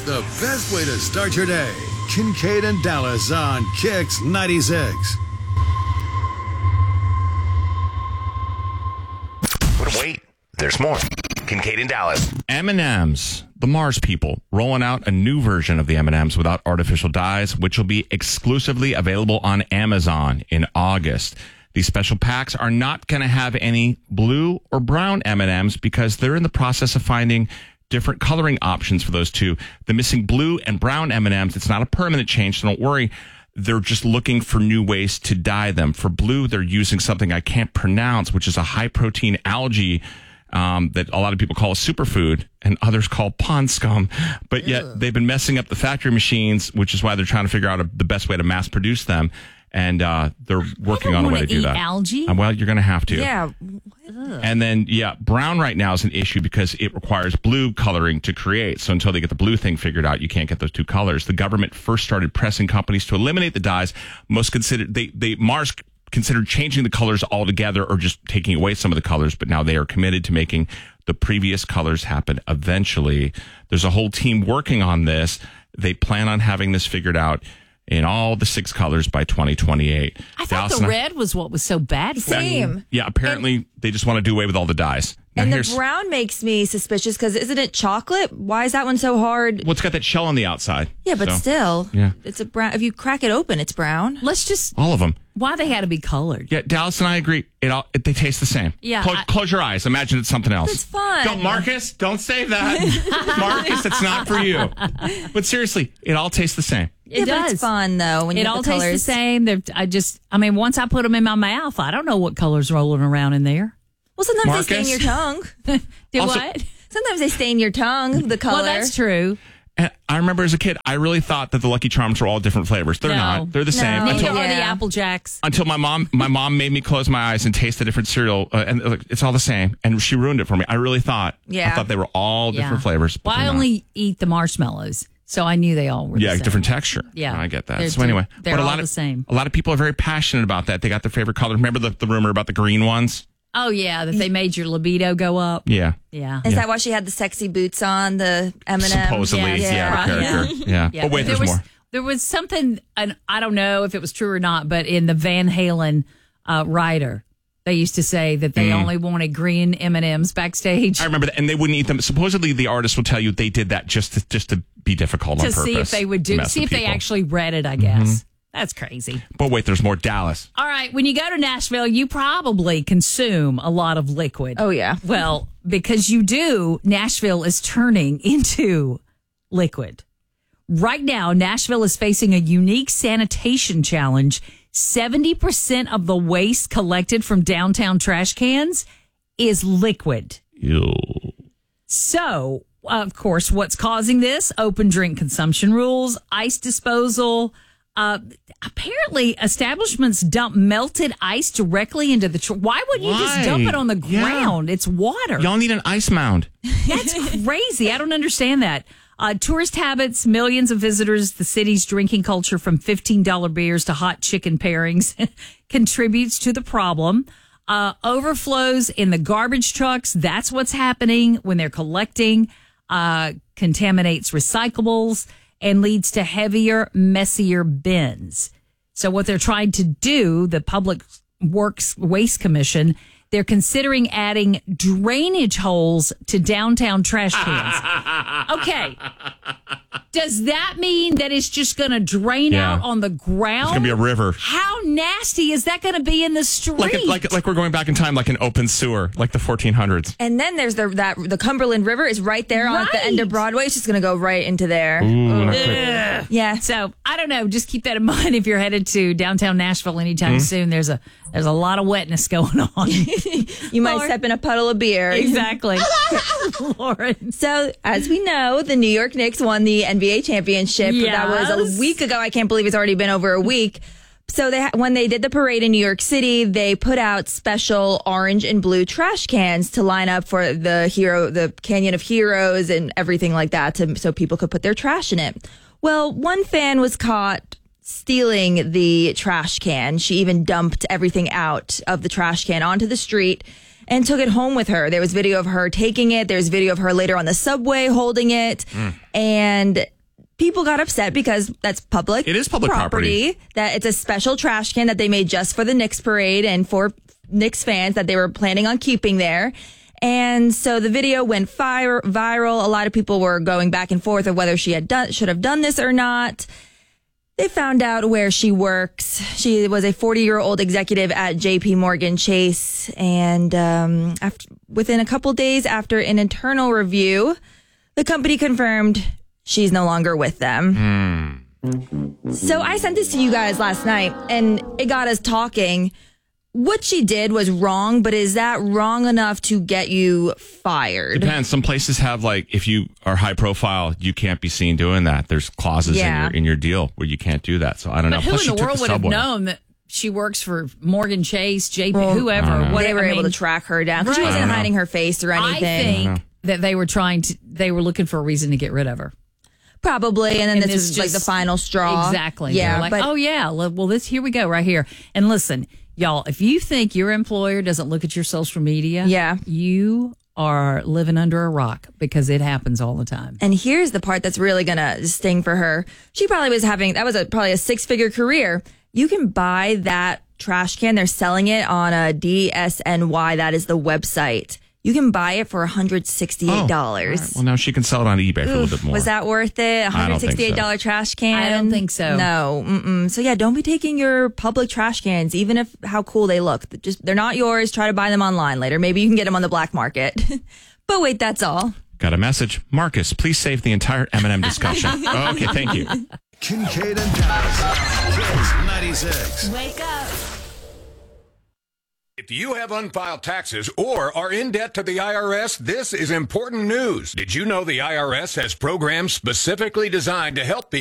the best way to start your day. Kincaid and Dallas on Kix 96. But wait, there's more. Kincaid and Dallas. M&M's, the Mars people, rolling out a new version of the M&M's without artificial dyes, which will be exclusively available on Amazon in August. These special packs are not going to have any blue or brown M&M's because they're in the process of finding different coloring options for those two. The missing blue and brown M&M's, it's not a permanent change, so don't worry. They're just looking for new ways to dye them. For blue, they're using something I can't pronounce, which is a high-protein algae that a lot of people call a superfood and others call pond scum. But yet they've been messing up the factory machines, which is why they're trying to figure out the best way to mass produce them. And they're working on a way to do that. Algae? Well, you're going to have to. Yeah. And then, brown right now is an issue because it requires blue coloring to create. So until they get the blue thing figured out, you can't get those two colors. The government first started pressing companies to eliminate the dyes. Mars considered changing the colors altogether or just taking away some of the colors, but now they are committed to making the previous colors happen eventually. There's a whole team working on this. They plan on having this figured out in all the 6 colors by 2028. I thought the red was what was so bad for Same. you. Yeah, apparently they just want to do away with all the dyes. Now And the brown makes me suspicious because isn't it chocolate? Why is that one so hard? Well, it's got that shell on the outside. Yeah, but So, still, yeah. it's a brown. If you crack it open, it's brown. Let's just, all of them. why they had to be colored. Yeah, Dallas and I agree. They taste the same. Yeah, Close your eyes. Imagine it's something else. It's fun. Don't, Marcus, don't save that. Marcus, it's not for you. But seriously, it all tastes the same. It But does. it's fun though when you It get all the tastes the colors. same. Once I put them in my mouth, I don't know what color's rolling around in there. Well, sometimes Marcus? they stain your tongue. Do Also- what? Sometimes they stain your tongue. The color. Well, that's true. And I remember as a kid, I really thought that the Lucky Charms were all different flavors. They're No. not. They're the same. No. Neither Until, are the Yeah. Apple Jacks. until my mom made me close my eyes and taste the different cereal, and it's all the same. And she ruined it for me. I really thought. Yeah. I thought they were all different flavors. But Well, I they're not. only eat the marshmallows, so I knew they all were the same. different texture. Yeah. I get that. They're So anyway, they're but all the same. A lot of people are very passionate about that. They got their favorite color. Remember the rumor about the green ones? Oh, yeah, that they made your libido go up. Yeah. Yeah. Is that why she had the sexy boots on? The M&M. Supposedly, Yeah. the character. Yeah. Yeah. But wait, there's more. There was something, and I don't know if it was true or not, but in the Van Halen rider, they used to say that they only wanted green M&Ms backstage I remember that, and they wouldn't eat them. Supposedly, the artist will tell you they did that just to be difficult on to purpose. see if they would to mess see with if they people. actually read it, I guess. That's crazy. But wait, there's more. Dallas. All right, when you go to Nashville, you probably consume a lot of liquid. Oh, yeah. Well, because you do, Nashville is turning into liquid. Right now, Nashville is facing a unique sanitation challenge. 70% of the waste collected from downtown trash cans is liquid. Ew. So, of course, what's causing this? Open drink consumption rules, ice disposal. Apparently, establishments dump melted ice directly into the. Why wouldn't you just dump it on the Yeah. ground? It's water. Y'all need an ice mound. That's crazy. I don't understand that. Tourist habits, millions of visitors, the city's drinking culture from $15 beers to hot chicken pairings contributes to the problem. Overflows in the garbage trucks. That's what's happening when they're collecting. Contaminates recyclables and leads to heavier, messier bins. So what they're trying to do, the Public Works Waste Commission, they're considering adding drainage holes to downtown trash cans. Okay. Does that mean that it's just going to drain Yeah. out on the ground? It's gonna be a river. How nasty is that going to be in the street? Like we're going back in time, like an open sewer, like the 1400s. And then there's the Cumberland River is right there on the end of Right. Broadway. It's just going to go right into there. Ooh, not quick. Yeah. So I don't know. Just keep that in mind if you're headed to downtown Nashville anytime soon. There's a lot of wetness going on. You might Lord. step in a puddle of beer. Exactly, Lauren. So, as we know, the New York Knicks won the NBA championship. That was Yes. a week ago. I can't believe it's already been over a week. So, when they did the parade in New York City, they put out special orange and blue trash cans to line up for the Canyon of Heroes and everything like that, so people could put their trash in it. Well, one fan was caught stealing the trash can. She even dumped everything out of the trash can onto the street and took it home with her. There was video of her taking it. There's video of her later on the subway holding it. And people got upset because that's public. It is public property. That it's a special trash can that they made just for the Knicks parade and for Knicks fans that they were planning on keeping there. And so the video went viral. A lot of people were going back and forth of whether she should have done this or not. They found out where she works. She was a 40-year-old executive at JP Morgan Chase. And within a couple days after an internal review, the company confirmed she's no longer with them. So I sent this to you guys last night, and it got us talking. What she did was wrong, but is that wrong enough to get you fired? Depends. Some places have, like, if you are high profile, you can't be seen doing that. There's clauses in your deal where you can't do that. So I don't know. But who Plus, in the world would have known that she works for Morgan Chase, JP, whoever? They were able to track her down because she wasn't hiding her face or anything. I think that they were looking for a reason to get rid of her. Probably, and then this was like the final straw. Exactly. Yeah, like, oh yeah, well, here we go right here. And listen, y'all, if you think your employer doesn't look at your social media, you are living under a rock because it happens all the time. And here's the part that's really gonna sting for her. She probably was having probably a 6-figure career. You can buy that trash can. They're selling it on a DSNY. That is the website. You can buy it for $168. Right. Well, now she can sell it on eBay for a little bit more. Was that worth it? $168 trash can? I don't think so. No. So yeah, don't be taking your public trash cans, even if how cool they look. They're not yours. Try to buy them online later. Maybe you can get them on the black market. But wait, that's all. Got a message. Marcus, please save the entire M&M discussion. Okay, thank you. Kincaid and Dallas. Kids 96. Wake up. If you have unfiled taxes or are in debt to the IRS, this is important news. Did you know the IRS has programs specifically designed to help people?